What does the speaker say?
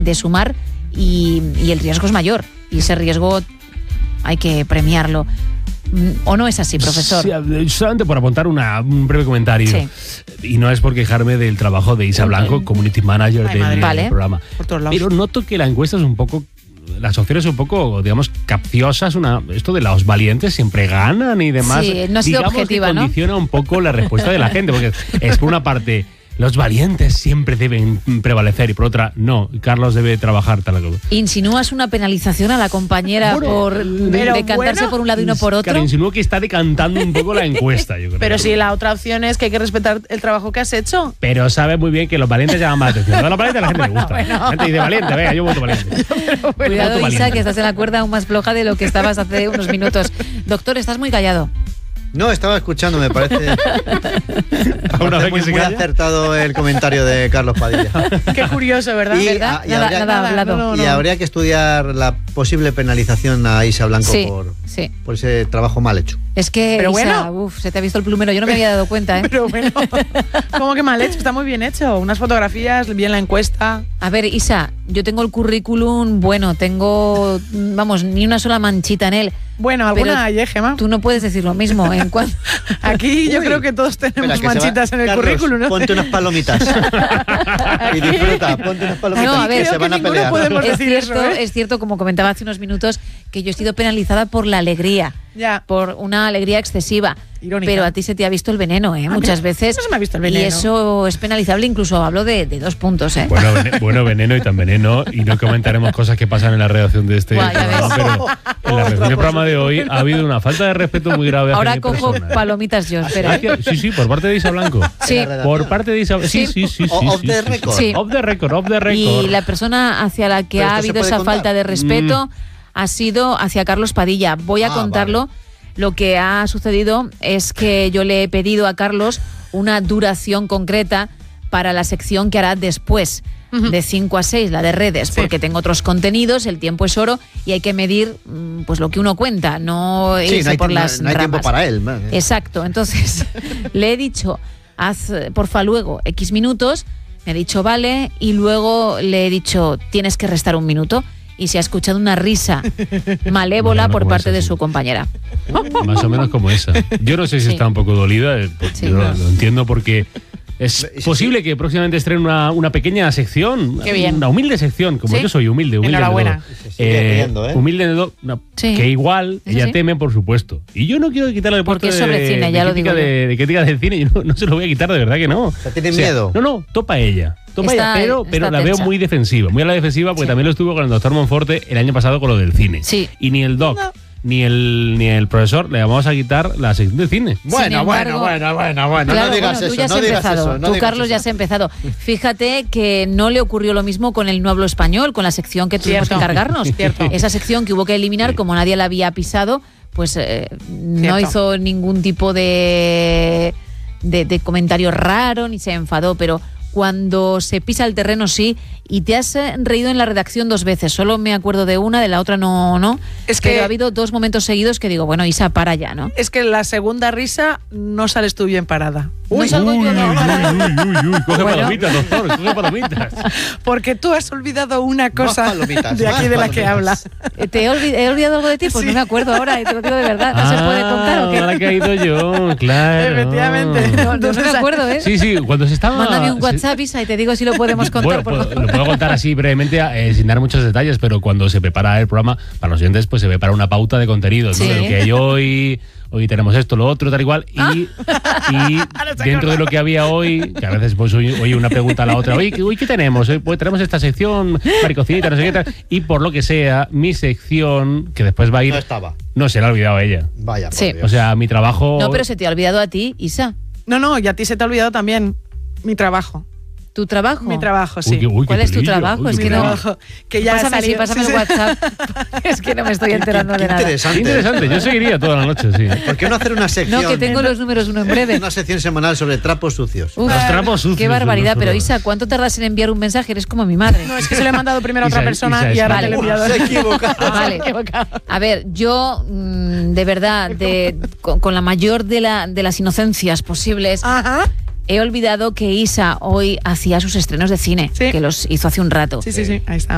de sumar y el riesgo es mayor. Y ese riesgo hay que premiarlo. ¿O no es así, profesor? Sí, solamente por apuntar un breve comentario. Sí. Y no es por quejarme del trabajo de Isa Blanco, Community Manager del programa. Pero noto que la encuesta es un poco... Las opciones un poco, digamos, capciosas. Esto de los valientes siempre ganan y demás. Sí, no ha sido objetiva, que condiciona un poco la respuesta de la gente. Porque es por una parte... Los valientes siempre deben prevalecer y por otra, no, Carlos debe trabajar tal como. ¿Insinúas una penalización a la compañera por decantarse por un lado y no por otro? Claro, insinúo que está decantando un poco la encuesta, yo creo. Pero si la otra opción es que hay que respetar el trabajo que has hecho. Pero sabe muy bien que los valientes llaman más atención. A los valientes a la gente le gusta. La gente dice valiente, venga, yo voto valiente. Cuidado, Isa, que estás en la cuerda aún más floja de lo que estabas hace unos minutos. Doctor, estás muy callado. No, estaba escuchando, me parece muy acertado el comentario de Carlos Padilla. Qué curioso, ¿verdad? ¿Verdad? Nada hablado. Y habría que estudiar la posible penalización a Isa Blanco por ese trabajo mal hecho. Es que, pero Isa, bueno, se te ha visto el plumero, yo no me había dado cuenta, ¿eh? Pero bueno, ¿cómo que mal hecho? Está muy bien hecho. Unas fotografías, bien la encuesta. A ver, Isa, yo tengo el currículum bueno, tengo, vamos, ni una sola manchita en él. Bueno, alguna hay, Gemma. Tú no puedes decir lo mismo. Aquí yo creo que todos tenemos manchitas en el currículum, ¿no? Ponte unas palomitas. Y disfruta, ponte unas palomitas, no, a ver, que se van a pelear. Es cierto, como comentaba hace unos minutos, que yo he sido penalizada por la alegría. Ya. Por una alegría excesiva. Irónica. Pero a ti se te ha visto el veneno, ¿eh? Muchas veces. No se me ha visto el veneno. Y eso es penalizable, incluso hablo de 2 puntos, ¿eh? Bueno, veneno y tan veneno. Y no comentaremos cosas que pasan en la redacción de este programa, pero en la redacción del programa de hoy ha habido una falta de respeto muy grave. Ahora cojo palomitas yo, espera. Sí, por parte de Isa Blanco. Sí. Por parte de Isa Blanco. Sí. Off the record. Sí. Off the record. Y la persona hacia la que ha habido esa falta de respeto ha sido hacia Carlos Padilla. Voy a contarlo. Vale. Lo que ha sucedido es que yo le he pedido a Carlos una duración concreta para la sección que hará después, de 5 a 6, la de redes, porque tengo otros contenidos, el tiempo es oro y hay que medir pues lo que uno cuenta, no irse por las ramas. No hay tiempo para él. Exacto, entonces le he dicho, haz porfa luego X minutos, me ha dicho vale, y luego le he dicho tienes que restar 1 minuto. Y se ha escuchado una risa malévola por parte de su compañera. Más o menos como esa. Yo no sé si está un poco dolida, lo entiendo porque es posible que próximamente estrene una pequeña sección, una humilde sección, como yo soy humilde. Enhorabuena. Humilde, que igual ella teme, por supuesto. Y yo no quiero quitarle el puesto de crítica del cine, yo no se lo voy a quitar, de verdad que no. ¿Tiene miedo? No, topa ella. Pero la veo muy defensiva, muy a la defensiva, porque también lo estuvo con el doctor Monforte el año pasado con lo del cine. Sí. Y ni el doc ni el profesor le vamos a quitar la sección de cine. Bueno. Claro, no digas eso, no digas eso. Tú, Carlos, ya has empezado. Fíjate que no le ocurrió lo mismo con el No Hablo Español, con la sección que tuvimos que encargarnos. Esa sección que hubo que eliminar, como nadie la había pisado, pues no hizo ningún tipo de comentario raro, ni se enfadó, pero cuando se pisa el terreno y te has reído en la redacción 2 veces, solo me acuerdo de una, de la otra no. Pero ha habido 2 momentos seguidos que digo, bueno, Isa, para ya, ¿no? Es que la segunda risa no sales tú bien parada. No salgo yo, no. Coge palomitas, doctor, coge palomitas. Porque tú has olvidado una cosa de aquí de la que hablas. ¿He olvidado algo de ti? Pues no me acuerdo ahora, y te lo digo de verdad. ¿No se puede contar o qué? Ahora he caído yo, claro. Efectivamente. No me acuerdo, ¿eh? Sí, cuando se estaba... Mándame un WhatsApp, Isa, y te digo si lo podemos contar. Bueno, lo puedo contar así brevemente, sin dar muchos detalles, pero cuando se prepara el programa, para los oyentes, pues se prepara una pauta de contenidos, ¿no? De lo que hay hoy tenemos esto, lo otro, tal igual, y dentro de lo que había hoy, que a veces pues oye una pregunta a la otra, oye, ¿qué tenemos? Hoy pues tenemos esta sección, maricocinita, no sé qué tal, y por lo que sea, mi sección, que después va a ir... No estaba. No, se la ha olvidado a ella. Vaya, por sí. Dios. O sea, mi trabajo... No, pero se te ha olvidado a ti, Isa. No, y a ti se te ha olvidado también mi trabajo. ¿Tu trabajo? Mi trabajo, sí. ¿Cuál es tu trabajo? Es que no. Que ya pásame el WhatsApp. Es que no me estoy enterando de nada. Interesante. Yo seguiría toda la noche, sí. ¿Por qué no hacer una sección? No, que tengo los números uno en breve. Una sección semanal sobre trapos sucios. Uf, los trapos sucios. Qué barbaridad. Pero Isa, ¿cuánto tardas en enviar un mensaje? Eres como mi madre. No, es que se lo he mandado primero a otra persona y ahora le he enviado. Se ha equivocado. Vale. A ver, yo de verdad, con la mayor de las inocencias posibles, he olvidado que Isa hoy hacía sus estrenos de cine, que los hizo hace un rato. Sí, ahí está.